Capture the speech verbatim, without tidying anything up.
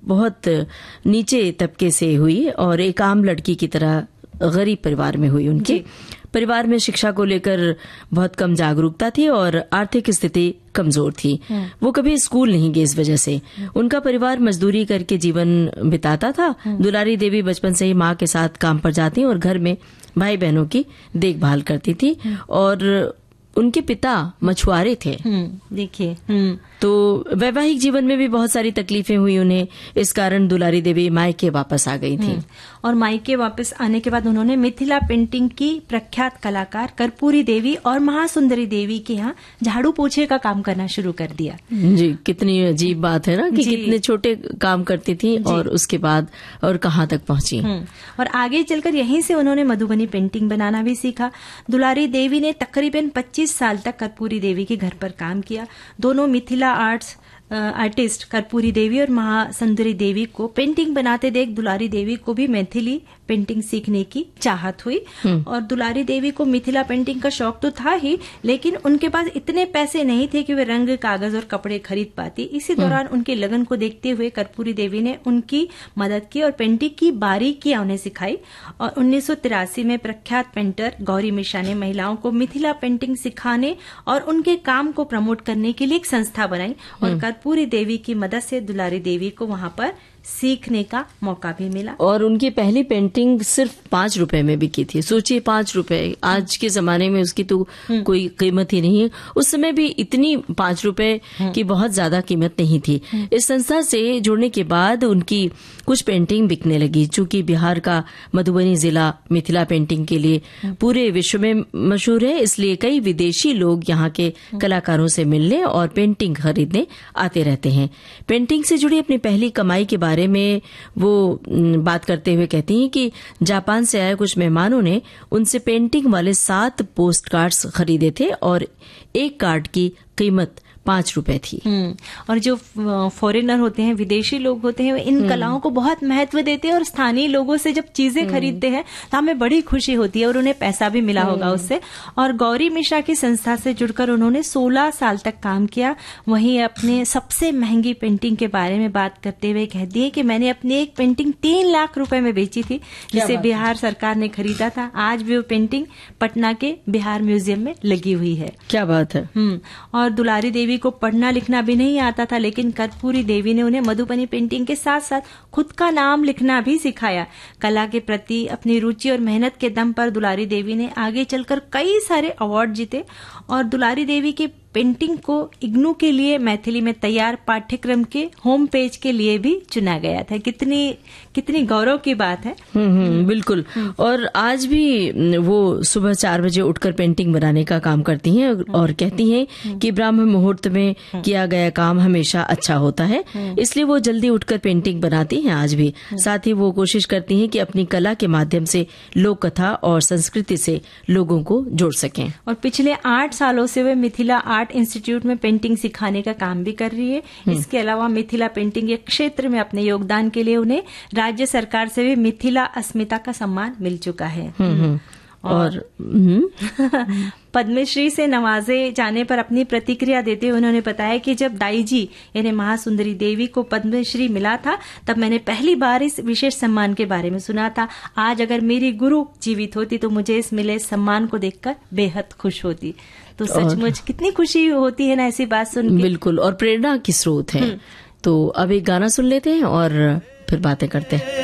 बहुत नीचे तबके से हुई और एक आम लड़की की तरह गरीब परिवार में हुई। उनके परिवार में शिक्षा को लेकर बहुत कम जागरूकता थी और आर्थिक स्थिति कमजोर थी। वो कभी स्कूल नहीं गए इस वजह से। उनका परिवार मजदूरी करके जीवन बिताता था। दुलारी देवी बचपन से ही माँ के साथ काम पर जाती और घर में भाई बहनों की देखभाल करती थी और उनके पिता मछुआरे थे। देखिए, तो वैवाहिक जीवन में भी बहुत सारी तकलीफें हुई उन्हें। इस कारण दुलारी देवी मायके वापस आ गई थी और मायके वापस आने के बाद उन्होंने मिथिला पेंटिंग की प्रख्यात कलाकार कर्पूरी देवी और महासुंदरी देवी के यहाँ झाड़ू पोछे का काम करना शुरू कर दिया। जी, कितनी अजीब बात है ना कि कितने छोटे काम करती थी और उसके बाद और कहाँ तक पहुंची। और आगे चलकर यहीं से उन्होंने मधुबनी पेंटिंग बनाना भी सीखा। दुलारी देवी ने तकरीबन पच्चीस साल तक कर्पूरी देवी के घर पर काम किया। दोनों मिथिला आर्ट्स आर्टिस्ट कर्पूरी देवी और महासुंदरी देवी को पेंटिंग बनाते देख दुलारी देवी को भी मैथिली पेंटिंग सीखने की चाहत हुई। और दुलारी देवी को मिथिला पेंटिंग का शौक तो था ही, लेकिन उनके पास इतने पैसे नहीं थे कि वे रंग, कागज और कपड़े खरीद पाती। इसी दौरान उनके लगन को देखते हुए कर्पूरी देवी ने उनकी मदद की और पेंटिंग की बारीकियां उन्हें सिखाई। और उन्नीस सौ तिरासी में प्रख्यात पेंटर गौरी मिश्रा ने महिलाओं को मिथिला पेंटिंग सिखाने और उनके काम को प्रमोट करने के लिए एक संस्था बनाई और कर्पूरी देवी की मदद से दुलारी देवी को वहां पर सीखने का मौका भी मिला। और उनकी पहली पेंटिंग सिर्फ पांच रुपए में बिकी थी। सोचिए, पांच रुपए, आज के जमाने में उसकी तो कोई कीमत ही नहीं है। उस समय भी इतनी पांच रुपए की बहुत ज्यादा कीमत नहीं थी। इस संस्था से जुड़ने के बाद उनकी कुछ पेंटिंग बिकने लगी। चूंकि बिहार का मधुबनी जिला मिथिला पेंटिंग के लिए पूरे विश्व में मशहूर है, इसलिए कई विदेशी लोग यहाँ के कलाकारों से मिलने और पेंटिंग खरीदने आते रहते हैं। पेंटिंग से जुड़ी अपनी पहली कमाई के बारे में वो बात करते हुए कहती हैं कि जापान से आए कुछ मेहमानों ने उनसे पेंटिंग वाले सात पोस्ट कार्ड्स खरीदे थे और एक कार्ड की कीमत पांच रुपए थी। और जो फॉरेनर होते हैं, विदेशी लोग होते हैं, इन कलाओं को बहुत महत्व देते हैं और स्थानीय लोगों से जब चीजें खरीदते हैं तो हमें बड़ी खुशी होती है और उन्हें पैसा भी मिला होगा उससे। और गौरी मिश्रा की संस्था से जुड़कर उन्होंने सोलह साल तक काम किया। वहीं अपने सबसे महंगी पेंटिंग के बारे में बात करते हुए कहती है कि मैंने अपनी एक पेंटिंग तीन लाख रुपए में बेची थी, जिसे बिहार सरकार ने खरीदा था। आज भी वो पेंटिंग पटना के बिहार म्यूजियम में लगी हुई है। क्या बात है। और दुलारी देवी को पढ़ना लिखना भी नहीं आता था, लेकिन कर्पूरी देवी ने उन्हें मधुबनी पेंटिंग के साथ साथ खुद का नाम लिखना भी सिखाया। कला के प्रति अपनी रुचि और मेहनत के दम पर दुलारी देवी ने आगे चलकर कई सारे अवार्ड जीते और दुलारी देवी की पेंटिंग को इग्नू के लिए मैथिली में तैयार पाठ्यक्रम के होम पेज के लिए भी चुना गया था। कितनी कितनी गौरव की बात है। हम्म बिल्कुल। और आज भी वो सुबह चार बजे उठकर पेंटिंग बनाने का काम करती हैं और कहती हैं कि ब्राह्म मुहूर्त में किया गया काम हमेशा अच्छा होता है, इसलिए वो जल्दी उठकर पेंटिंग बनाती हैं आज भी। साथ ही वो कोशिश करती हैं कि अपनी कला के माध्यम से लोक कथा और संस्कृति से लोगों को जोड़ सकें। और पिछले आठ सालों से वे मिथिला आर्ट इंस्टीट्यूट में पेंटिंग सिखाने का काम भी कर रही है। इसके अलावा मिथिला पेंटिंग के क्षेत्र में अपने योगदान के लिए उन्हें राज्य सरकार से भी मिथिला अस्मिता का सम्मान मिल चुका है। और, और पद्मश्री से नवाजे जाने पर अपनी प्रतिक्रिया देते हुए उन्होंने बताया कि जब दाई जी यानी महासुंदरी देवी को पद्मश्री मिला था, तब मैंने पहली बार इस विशेष सम्मान के बारे में सुना था। आज अगर मेरी गुरु जीवित होती तो मुझे इस मिले सम्मान को देखकर बेहद खुश होती। तो सचमुच कितनी खुशी होती है ना ऐसी बात सुन के। बिल्कुल, और प्रेरणा की स्रोत है। तो अब एक गाना सुन लेते हैं और फिर बातें करते हैं।